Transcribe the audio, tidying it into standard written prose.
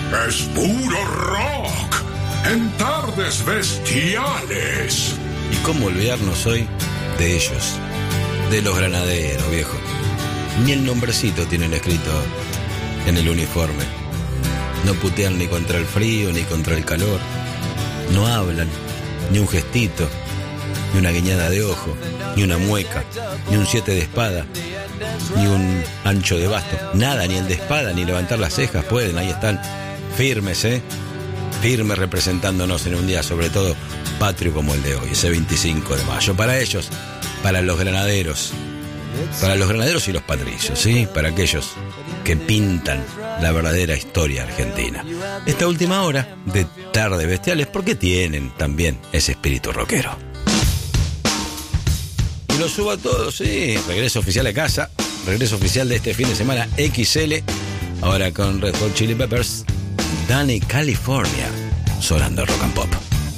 es puro rock en Tardes Bestiales. ¿Y cómo olvidarnos hoy de ellos? De los granaderos, viejo. Ni el nombrecito tienen escrito en el uniforme. No putean ni contra el frío ni contra el calor. No hablan, ni un gestito, ni una guiñada de ojo, ni una mueca, ni un 7 de espada, ni un ancho de basto. Nada, ni el de espada, ni levantar las cejas pueden. Ahí están, firmes, firmes, representándonos en un día sobre todo patrio como el de hoy, ese 25 de mayo. Para ellos, para los granaderos y los patricios, ¿sí? Para aquellos que pintan la verdadera historia argentina. Esta última hora de Tardes Bestiales, porque tienen también ese espíritu rockero. Y lo subo a todos, sí. Regreso oficial a casa, regreso oficial de este fin de semana XL, ahora con Red Hot Chili Peppers, Danny California, sonando rock and pop.